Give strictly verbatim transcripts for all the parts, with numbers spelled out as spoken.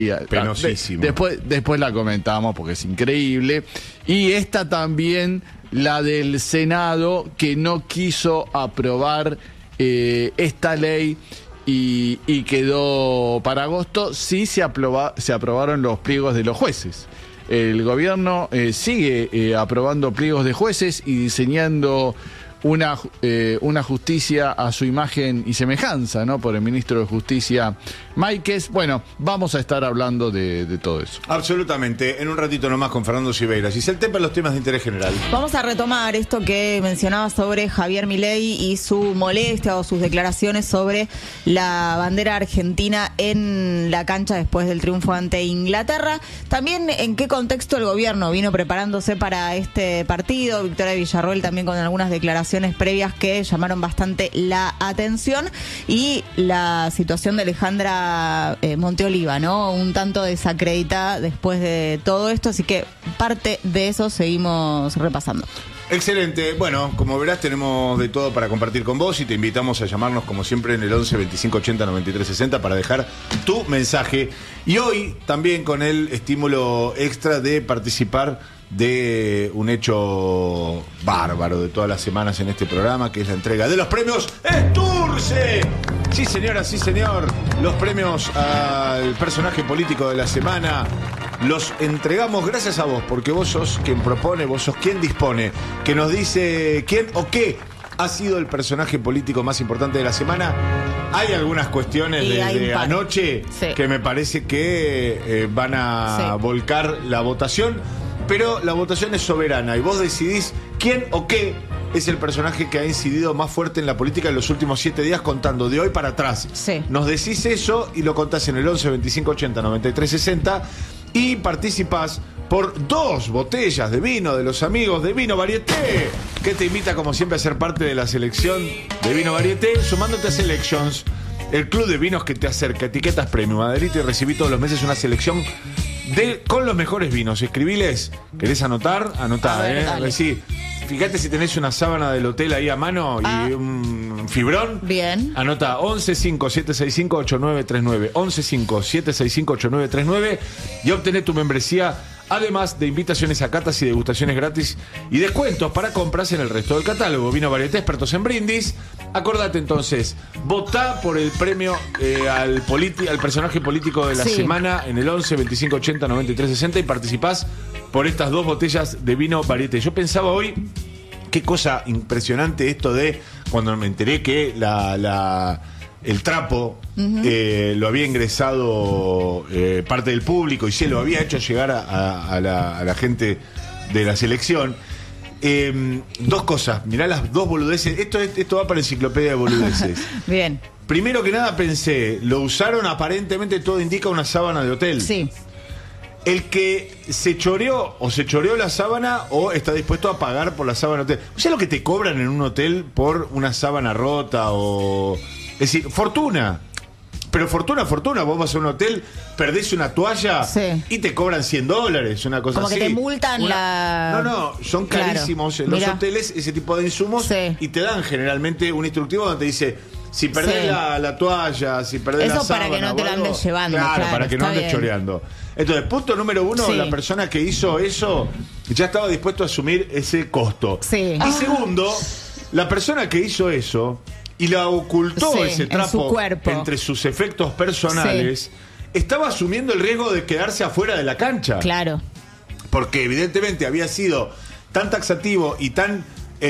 Penosísimo. De, después, después la comentamos porque es increíble. Y esta también, la del Senado, que no quiso aprobar eh, esta ley y, y quedó para agosto. Sí se, aproba, se aprobaron los pliegos de los jueces. El gobierno eh, sigue eh, aprobando pliegos de jueces y diseñando una, eh, una justicia a su imagen y semejanza, ¿no? Por el ministro de Justicia, Máiquez. Bueno, vamos a estar hablando de, de todo eso. Absolutamente. En un ratito nomás con Fernando Silveira. Y el tema de los temas de interés general. Vamos a retomar esto que mencionaba sobre Javier Milei y su molestia o sus declaraciones sobre la bandera argentina en la cancha después del triunfo ante Inglaterra. También en qué contexto el gobierno vino preparándose para este partido. Victoria Villarroel también con algunas declaraciones previas que llamaron bastante la atención, y la situación de Alejandra eh, Monteoliva, ¿no? Un tanto desacreditada después de todo esto, así que parte de eso seguimos repasando. Excelente. Bueno, como verás, tenemos de todo para compartir con vos y te invitamos a llamarnos como siempre en el once veinticinco ochenta noventa y tres sesenta para dejar tu mensaje. Y hoy también con el estímulo extra de participar de un hecho bárbaro de todas las semanas en este programa, que es la entrega de los premios Esturce. Sí, señora, sí, señor. Los premios al personaje político de la semana los entregamos gracias a vos, porque vos sos quien propone, vos sos quien dispone, que nos dice quién o qué ha sido el personaje político más importante de la semana. Hay algunas cuestiones de, de anoche sí. que me parece que eh, van a sí. volcar la votación, pero la votación es soberana y vos decidís quién o qué es el personaje que ha incidido más fuerte en la política en los últimos siete días, contando de hoy para atrás. Sí. Nos decís eso y lo contás en el once veinticinco ochenta noventa y tres sesenta y participás por dos botellas de vino de los amigos de Vino Varieté, que te invita como siempre a ser parte de la selección de Vino Varieté, sumándote a Selections, el club de vinos que te acerca etiquetas premium. Adherite y recibí todos los meses una selección de, con los mejores vinos. Escribiles, ¿querés anotar? Anotá, ver, ¿eh? Decí, fíjate si tenés una sábana del hotel ahí a mano ah. y un fibrón. Bien. Anota once cinco siete seis cinco ocho nueve tres nueve. once cinco siete seis cinco ocho nueve tres nueve y obtené tu membresía. Además de invitaciones a catas y degustaciones gratis y descuentos para compras en el resto del catálogo. Vino Varieté, expertos en brindis. Acordate entonces, votá por el premio eh, al, politi- al personaje político de la sí. semana en el once veinticinco ochenta noventa y tres sesenta y participás por estas dos botellas de Vino Varieté. Yo pensaba hoy, qué cosa impresionante esto de cuando me enteré que la... la el trapo uh-huh. eh, lo había ingresado eh, parte del público y se lo había hecho llegar a, a, a, la, a la gente de la selección. Eh, dos cosas, mirá las dos boludeces. Esto, esto va para enciclopedia de boludeces. Bien. Primero que nada pensé, lo usaron aparentemente, todo indica una sábana de hotel. Sí. El que se choreó o se choreó la sábana o está dispuesto a pagar por la sábana de hotel. ¿O sea lo que te cobran en un hotel por una sábana rota o...? Es decir, fortuna. Pero fortuna, fortuna. Vos vas a un hotel, perdés una toalla sí. y te cobran cien dólares, una cosa Como así. Como que te multan una... la... No, no, son carísimos claro. en los Mirá. hoteles ese tipo de insumos sí. y te dan generalmente un instructivo donde te dice, si perdés sí. la, la toalla, si perdés eso la sábana... Eso para que no te lo andes llevando. Claro, claro para que no andes bien. choreando. Entonces, punto número uno, sí. la persona que hizo eso ya estaba dispuesto a asumir ese costo. Sí. Y ah. segundo, la persona que hizo eso... y la ocultó sí, ese trapo su cuerpo. entre sus efectos personales, sí. estaba asumiendo el riesgo de quedarse afuera de la cancha. Claro. Porque evidentemente había sido tan taxativo y tan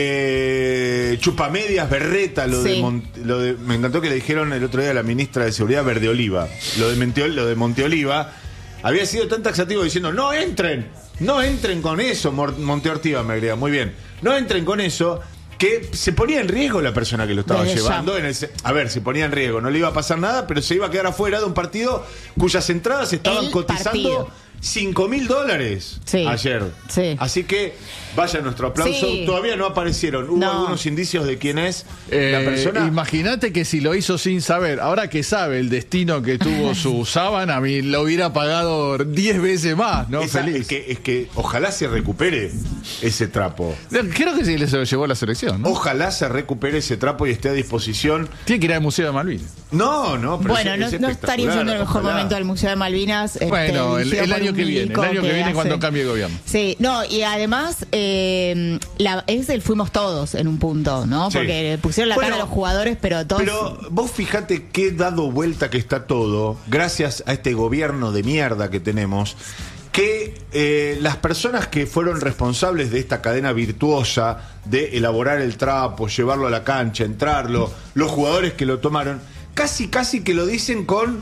eh, chupamedias berreta lo, sí. de Mon, lo de me encantó que le dijeron el otro día a la ministra de Seguridad Verdeoliva, lo de Monteol, lo de Monteoliva, había sido tan taxativo diciendo no entren, no entren con eso, Monteortiva me agrega, muy bien, no entren con eso, que se ponía en riesgo la persona que lo estaba Desde llevando. En el, a ver, se ponía en riesgo. No le iba a pasar nada, pero se iba a quedar afuera de un partido cuyas entradas estaban el cotizando partido. cinco mil dólares Sí. ayer. Sí. Así que vaya nuestro aplauso. Sí. Todavía no aparecieron. ¿Hubo No. algunos indicios de quién es Eh, la persona? Imagínate que si lo hizo sin saber, ahora que sabe el destino que tuvo su sábana, a mí lo hubiera pagado diez veces más, ¿no? Esa- Feliz. es, que, es que ojalá se recupere ese trapo. Creo que sí se lo llevó la selección, ¿no? Ojalá se recupere ese trapo y esté a disposición. Tiene que ir al Museo de Malvinas. No, no, pero Bueno, es- no, es no estaría espectacular, siendo el mejor ojalá. momento del Museo de Malvinas. este, Bueno, el, dirigido el por año un que viene, el milico año que viene hace- cuando cambie de gobierno. Sí, no, y además eh, la, es el fuimos todos en un punto, ¿no? Sí. Porque pusieron la Bueno, cara a los jugadores, pero todos... Pero vos fijate qué dado vuelta que está todo, gracias a este gobierno de mierda que tenemos, que eh, las personas que fueron responsables de esta cadena virtuosa de elaborar el trapo, llevarlo a la cancha, entrarlo, los jugadores que lo tomaron, casi casi que lo dicen con,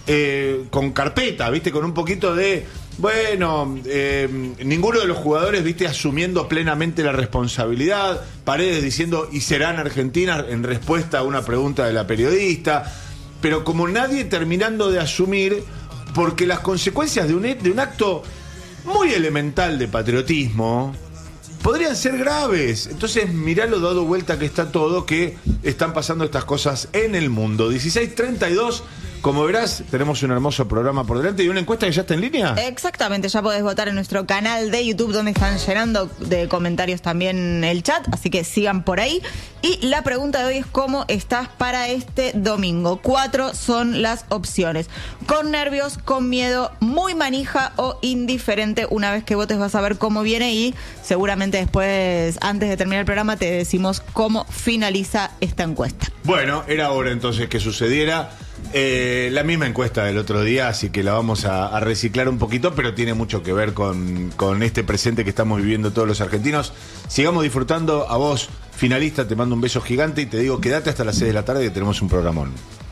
eh, con carpeta, ¿viste? Con un poquito de... Bueno, eh, ninguno de los jugadores, viste, asumiendo plenamente la responsabilidad. Paredes diciendo, y serán Argentina, en respuesta a una pregunta de la periodista. Pero como nadie terminando de asumir, porque las consecuencias de un, de un acto muy elemental de patriotismo podrían ser graves. Entonces, mirá lo dado vuelta que está todo, que están pasando estas cosas en el mundo. dieciséis treinta y dos, como verás, tenemos un hermoso programa por delante y una encuesta que ya está en línea. Exactamente, ya podés votar en nuestro canal de YouTube, donde están llenando de comentarios también el chat, así que sigan por ahí. Y la pregunta de hoy es: ¿cómo estás para este domingo? Cuatro son las opciones: con nervios, con miedo, muy manija o indiferente. Una vez que votes vas a ver cómo viene y seguramente después, antes de terminar el programa, te decimos cómo finaliza esta encuesta. Bueno, era hora entonces que sucediera. Eh, la misma encuesta del otro día, así que la vamos a, a reciclar un poquito, pero tiene mucho que ver con, con este presente que estamos viviendo todos los argentinos. Sigamos disfrutando. A vos, finalista, te mando un beso gigante y te digo, quédate hasta las seis de la tarde que tenemos un programón.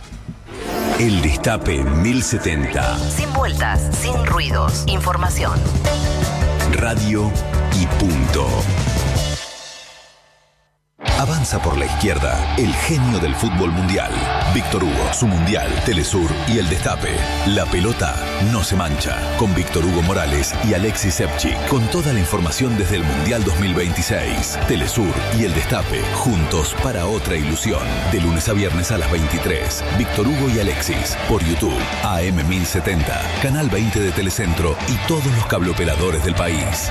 El Destape mil setenta. Sin vueltas, sin ruidos. Información. Radio y punto. Avanza por la izquierda el genio del fútbol mundial. Víctor Hugo, su mundial, Telesur y el Destape. La pelota no se mancha. Con Víctor Hugo Morales y Alexis Sepchik. Con toda la información desde el Mundial dos mil veintiséis. Telesur y el Destape. Juntos para otra ilusión. De lunes a viernes a las veintitrés. Víctor Hugo y Alexis. Por YouTube. A M mil setenta. Canal veinte de Telecentro y todos los cableoperadores del país.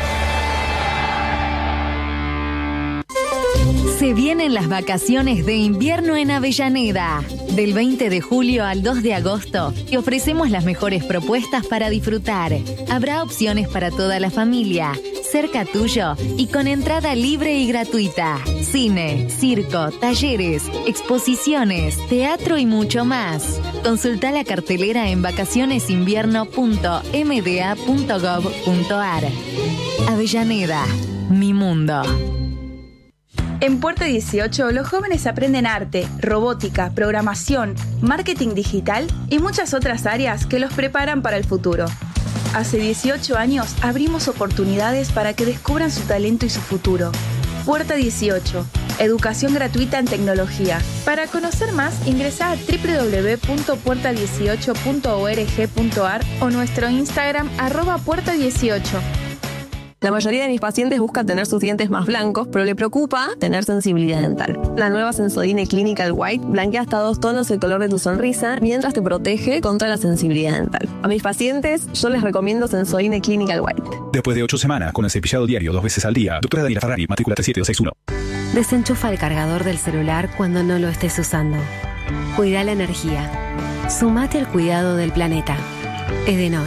Se vienen las vacaciones de invierno en Avellaneda. Del veinte de julio al dos de agosto te ofrecemos las mejores propuestas para disfrutar. Habrá opciones para toda la familia, cerca tuyo y con entrada libre y gratuita. Cine, circo, talleres, exposiciones, teatro y mucho más. Consulta la cartelera en vacacionesinvierno punto m d a punto gov punto a r. Avellaneda, mi mundo. En Puerta dieciocho, los jóvenes aprenden arte, robótica, programación, marketing digital y muchas otras áreas que los preparan para el futuro. Hace dieciocho años abrimos oportunidades para que descubran su talento y su futuro. Puerta dieciocho, educación gratuita en tecnología. Para conocer más, ingresa a doble u doble u doble u punto puerta dieciocho punto org punto a r o nuestro Instagram arroba puerta dieciocho. La mayoría de mis pacientes buscan tener sus dientes más blancos, pero le preocupa tener sensibilidad dental. La nueva Sensodyne Clinical White blanquea hasta dos tonos el color de tu sonrisa mientras te protege contra la sensibilidad dental. A mis pacientes yo les recomiendo Sensodyne Clinical White. Después de ocho semanas con el cepillado diario dos veces al día, doctora Daniela Ferrari, matrícula tres siete dos seis uno. Desenchufa el cargador del celular cuando no lo estés usando. Cuida la energía. Sumate al cuidado del planeta. Edenor.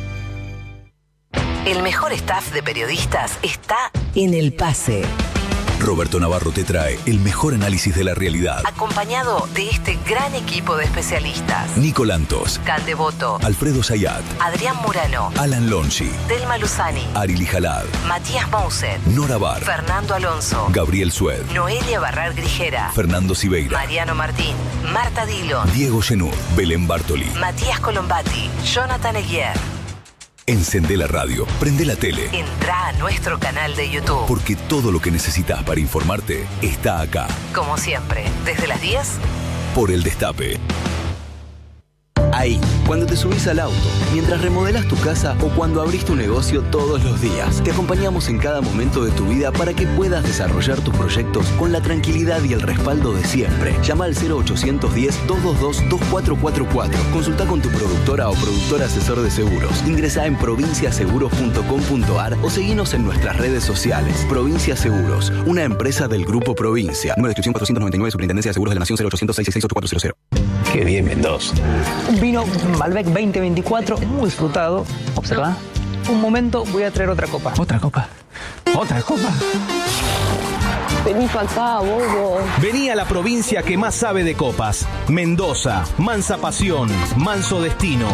El mejor staff de periodistas está En el pase. Roberto Navarro te trae el mejor análisis de la realidad. acompañado de este gran equipo de especialistas. Nico Lantos, Cande Boto, Alfredo Zayat, Adrián Murano, Alan Lonchi, Delma Luzani, Arili Jalad, Matías Mouset, Nora Bar, Fernando Alonso, Gabriel Sued, Noelia Barrar Grijera, Fernando Siveira, Mariano Martín, Marta Dillon, Diego Genú, Belén Bartoli. Matías Colombati, Jonathan Eguier. Encendé la radio, prende la tele, Entrá a nuestro canal de YouTube. porque todo lo que necesitas para informarte está acá, Como siempre, desde las diez. por el Destape. Ahí, cuando te subís al auto, mientras remodelás tu casa o cuando abrís tu negocio todos los días. Te acompañamos en cada momento de tu vida para que puedas desarrollar tus proyectos con la tranquilidad y el respaldo de siempre. Llama al cero ochocientos diez, doscientos veintidós, veinticuatro cuarenta y cuatro. Consulta con tu productora o productor asesor de seguros. Ingresá en provincia seguros punto com punto ar o seguinos en nuestras redes sociales. Provincia Seguros, una empresa del Grupo Provincia. Número de inscripción cuatrocientos noventa y nueve, Superintendencia de Seguros de la Nación, cero ochocientos, seiscientos sesenta y seis, ochenta y cuatro cero. Qué bien, Mendoza. Un vino Malbec veinte veinticuatro, muy disfrutado. Observa. Un momento, voy a traer otra copa. ¿Otra copa? ¿Otra copa? Vení para acá, bobo. Vení a la provincia que más sabe de copas. Mendoza, mansa pasión, manso destino.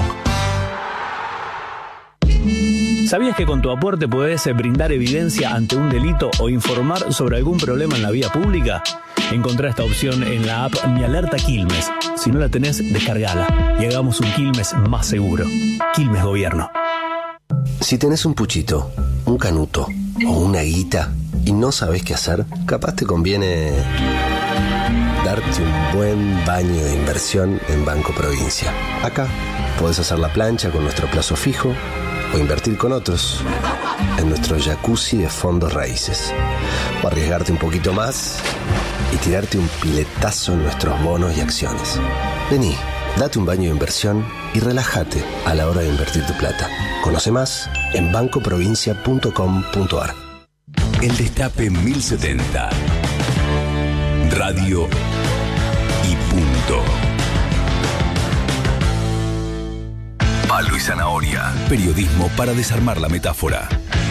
¿Sabías que con tu aporte podés brindar evidencia ante un delito o informar sobre algún problema en la vía pública? Encontrá esta opción en la app Mi Alerta Quilmes. Si no la tenés, descargala y hagamos un Quilmes más seguro. Quilmes Gobierno. Si tenés un puchito, un canuto o una guita y no sabés qué hacer, capaz te conviene darte un buen baño de inversión en Banco Provincia. Acá podés hacer la plancha con nuestro plazo fijo o invertir con otros en nuestro jacuzzi de fondos raíces. O arriesgarte un poquito más y tirarte un piletazo en nuestros bonos y acciones. Vení, date un baño de inversión y relájate a la hora de invertir tu plata. Conoce más en banco provincia punto com punto ar. El Destape mil setenta. Radio y punto. Palo y zanahoria. Periodismo para desarmar la metáfora.